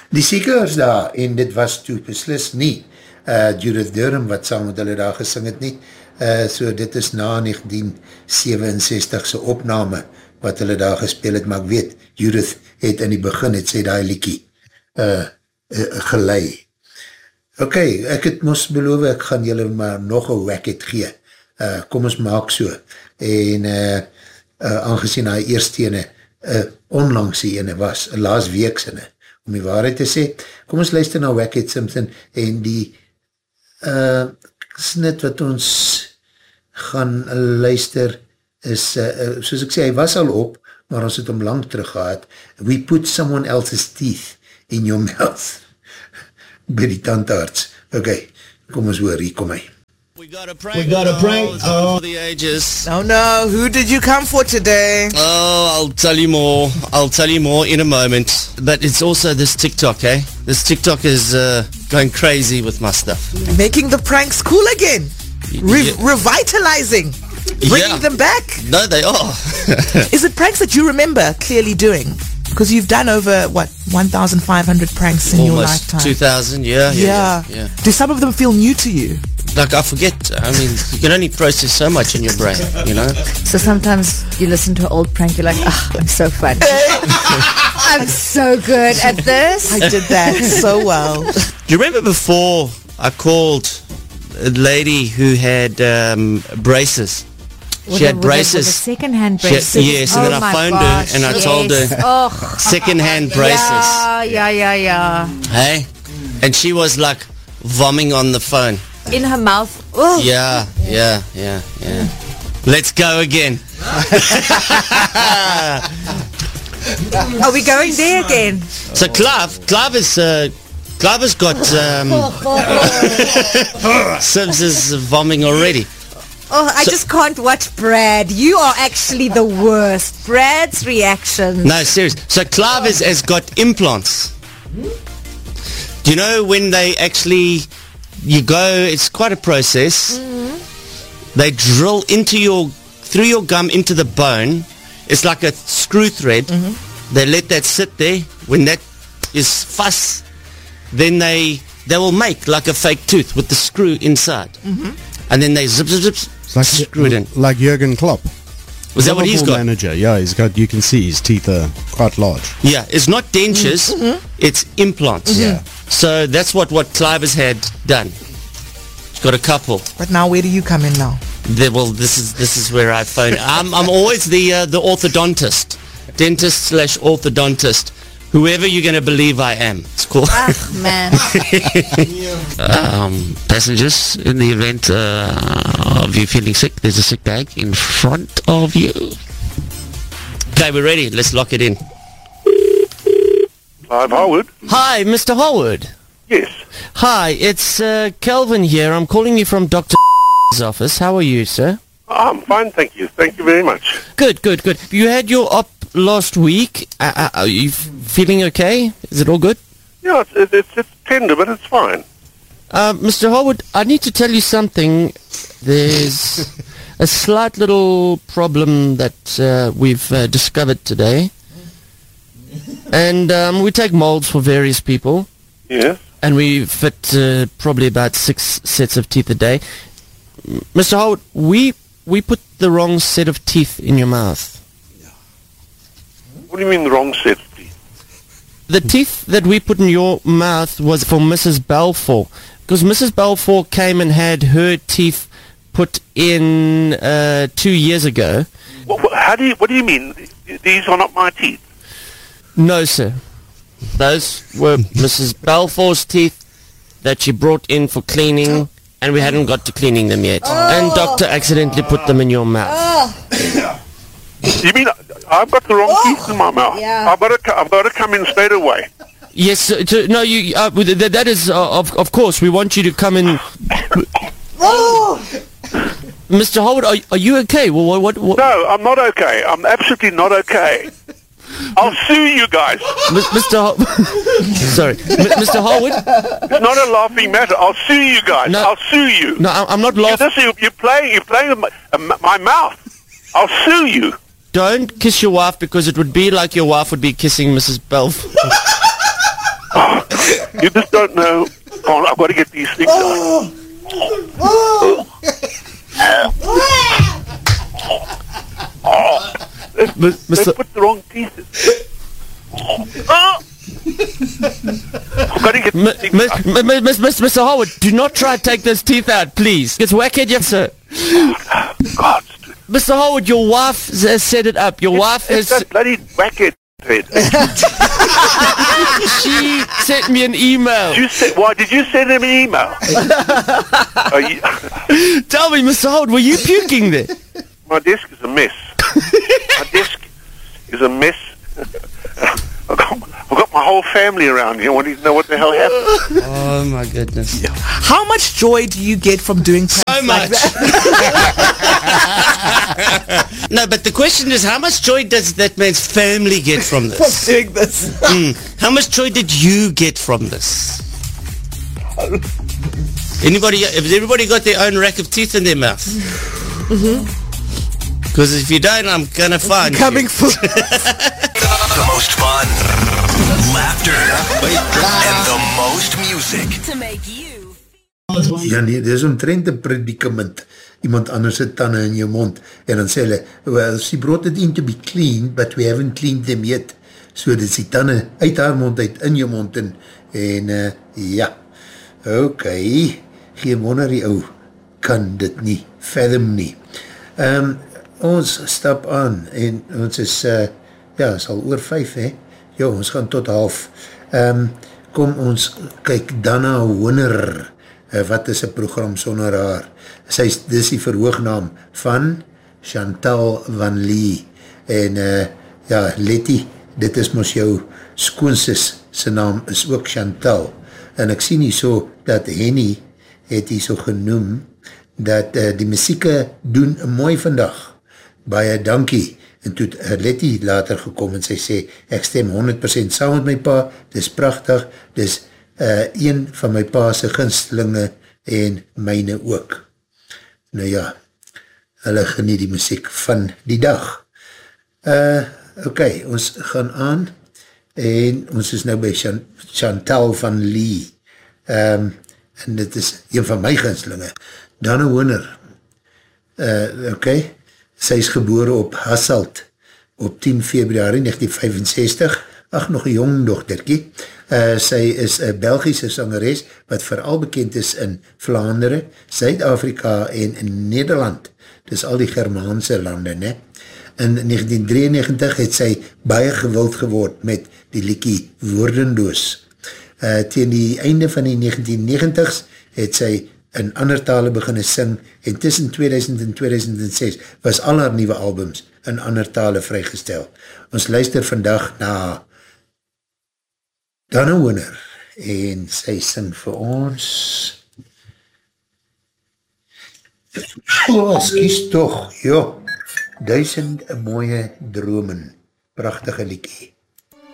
Die Seekers daar, en dit was toe beslis nie Judith Durham wat saam met hulle daar gesing het nie, so dit is na 1967 se opname wat hulle daar gespeel het, maar ek weet, Judith het in die begin het sy die liekie gelei. Ok, ek het mos beloof, ek gaan julle maar nog een wacket gee. Kom ons maak so. En aangezien hy eerste ene, onlangse ene was, laas week sinne, om die waarheid te sê, kom ons luister na Wacket Simpson, en die snit wat ons gaan luister, is, soos ek sê, hy was al op, maar ons het hom lang terug gehad, we put someone else's teeth in your mouth, by die tandarts. Ok, kom ons hoor, hier kom hy. We got a prank. Oh, for the ages. Oh no, who did you come for today? Oh, I'll tell you more in a moment. But it's also this TikTok, eh? This TikTok is going crazy with my stuff. Making the pranks cool again. Revitalizing. Bringing them back. No, they are. Is it pranks that you remember clearly doing? Because you've done over, 1,500 pranks in your lifetime. 2,000, yeah. Do some of them feel new to you? Like, I forget. I mean, you can only process so much in your brain, you know? So sometimes you listen to an old prank, you're like, I'm so funny. I'm so good at this. I did that so well. Do you remember before I called a lady who had braces? She had braces. With second-hand braces. Yes, and then I phoned her and I told her second-hand braces. Yeah. Hey? And she was like vomiting on the phone. In her mouth. Ooh. Yeah. Let's go again. Are we going there again? So Clive has got Sims is vomiting already. I just can't watch Brad. You are actually the worst. Brad's reaction. No, serious. So Clive has got implants. Do you know when they actually... You go, it's quite a process. Mm-hmm. They drill through your gum into the bone. It's like a screw thread. Mm-hmm. They let that sit there. When that is fuss, then they will make like a fake tooth with the screw inside. Mm-hmm. And then they zip, like screw it in. Like Jurgen Klopp. Was that what he's got? Manager, yeah, he's got, you can see his teeth are quite large. Yeah, it's not dentures, it's implants. Mm-hmm. Yeah. So that's what Clive has had done. He's got a couple. But now where do you come in now? This is where I phone. I'm always the orthodontist, dentist / orthodontist. Whoever you're going to believe I am. It's cool. Man. Passengers, in the event of you feeling sick, there's a sick bag in front of you. Okay, we're ready. Let's lock it in. I'm Howard. Hi, Mr. Howard. Yes. Hi, it's Kelvin here. I'm calling you from Dr. office. How are you, sir? I'm fine, thank you. Thank you very much. Good. You had your op last week. Are you feeling okay? Is it all good? Yeah, it's tender, but it's fine. Mr. Howard, I need to tell you something. There's a slight little problem that we've discovered today. And we take molds for various people. Yes. And we fit probably about 6 sets of teeth a day. Mr. Howard, we put the wrong set of teeth in your mouth. What do you mean the wrong set of teeth? The teeth that we put in your mouth was for Mrs. Balfour. Because Mrs. Balfour came and had her teeth put in 2 years ago. What do you mean? These are not my teeth? No, sir. Those were Mrs. Balfour's teeth that she brought in for cleaning, and we hadn't got to cleaning them yet. And doctor accidentally put them in your mouth. You mean I've got the wrong teeth in my mouth? Yeah. I've got to come in straight away. Yes, no, you. That is, of course, we want you to come in. Mr. Howard, are you okay? Well, what? No, I'm not okay. I'm absolutely not okay. I'll sue you guys. Mr. Sorry, Mr. Howard. It's not a laughing matter. I'll sue you guys. No, I'll sue you. No, I'm not laughing. You're playing with my mouth. I'll sue you. Don't kiss your wife, because it would be like your wife would be kissing Mrs. Balfour. You just don't know. Come on, I've got to get these things out. They put the wrong teeth in. I've got to get these things out. Mr. Howard, do not try to take those teeth out, please. It's wackhead, yes, sir. God, Mr. Howard, your wife has set it up. Your wife has... It's that bloody wackhead head. She sent me an email. Why did you send him an email? Tell me, Mr. Howard, were you puking there? My desk is a mess. My desk is a mess. I've got my whole family around here wanting to know what the hell happened. Oh my goodness. How much joy do you get from doing pranks So like much. that? No, but the question is, how much joy does that man's family get from this? From doing this. How much joy did you get from this? Has everybody got their own rack of teeth in their mouth? Because if you don't, I'm gonna find Coming you. for The most fun, laughter, and the most music. To make you... Ja nee, dit is omtrent een predicament. Iemand anders het tanden in jou mond en dan sê hulle, well, she brought it in to be clean, but we haven't cleaned them yet. So dit is die tanden uit haar mond uit in jou mond en ja, ok, geen wonder die ou kan dit nie, fathom nie. Ons stap aan en ons is, ja, is al oor 5, hè? Jo, ons gaan tot half. Kom ons kyk Dana Hoener. Wat is een program sonder haar? Dis die verhoognaam van Chantal van Lee. En ja, Letty, dit is mos jou skoonsis, sy naam is ook Chantal. En ek sien nie so dat Henny het hier so genoem, dat die musieke doen mooi vandag. Baie dankie. En toe Letty later gekom en sy sê, ek stem 100% saam met my pa, dis prachtig, dis een van my pa's gunstelinge en myne ook. Nou ja, hulle geniet die muziek van die dag. Ok, ons gaan aan en ons is nou by Chantal van Lee. En dit is een van my gunstelinge. Dana Hoener. Ok, sy is gebore op Hasselt op 10 februari 1965. Ach, nog een jong dochterkie. Sy is een Belgische sangeres wat vooral bekend is in Vlaanderen, Suid-Afrika en in Nederland. Dus al die Germaanse lande, ne? In 1993 het sy baie gewild geword met die liedjie Woordenloos. Teen die einde van die 1990s het sy in ander tale beginne sing en tussen 2000 en 2006 was al haar nieuwe albums in ander tale vrygestel. Ons luister vandag na Dana Hoener en sy sing vir ons excuse toch, jo, 1000 mooie dromen, prachtige liedjie.